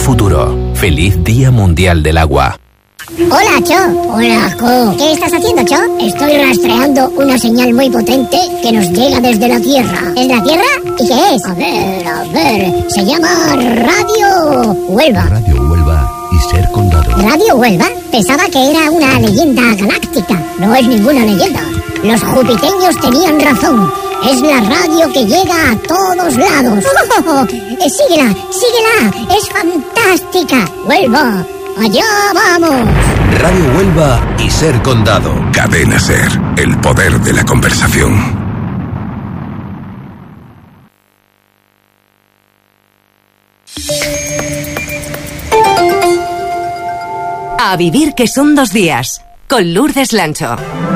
futuro. Feliz Día Mundial del Agua. Hola, Cho. Hola, Co. ¿Qué estás haciendo, Cho? Estoy rastreando una señal muy potente que nos llega desde la Tierra. ¿Es la Tierra? ¿Y qué es? A ver. Se llama Radio Huelva. Radio Huelva y Ser Condado. ¿Radio Huelva? Pensaba que era una leyenda galáctica. No es ninguna leyenda. Los jupiteños tenían razón. Es la radio que llega a todos lados. Síguela. Es fantástica. Huelva. ¡Allá vamos! Radio Huelva y Ser Condado. Cadena Ser, el poder de la conversación. A vivir que son 2 días, con Lourdes Lancho.